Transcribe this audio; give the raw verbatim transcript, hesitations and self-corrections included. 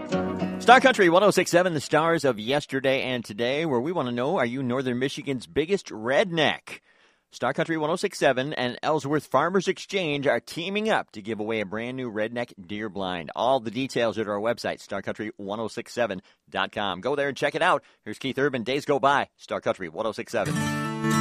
Star Country one oh six point seven, the stars of yesterday and today, where we want to know, are you Northern Michigan's biggest redneck? Star Country one oh six point seven and Ellsworth Farmers Exchange are teaming up to give away a brand new redneck deer blind. All the details are at our website, star country one oh six seven dot com. Go there and check it out. Here's Keith Urban. Days go by. Star Country one oh six point seven.